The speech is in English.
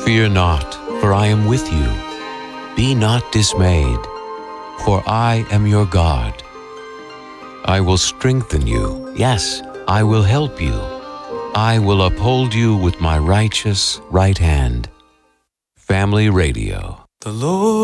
Fear not, for I am with you. Be not dismayed, for I am your God. I will strengthen you. Yes, I will help you. I will uphold you with my righteous right hand. Family Radio. The Lord